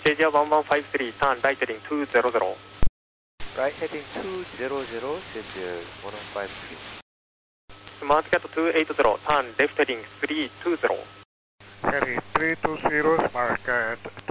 Asia 1153, turn right heading 200. Right heading 200, schedule 1153. SmartCat 280, turn left heading 320. Heading 320, SmartCat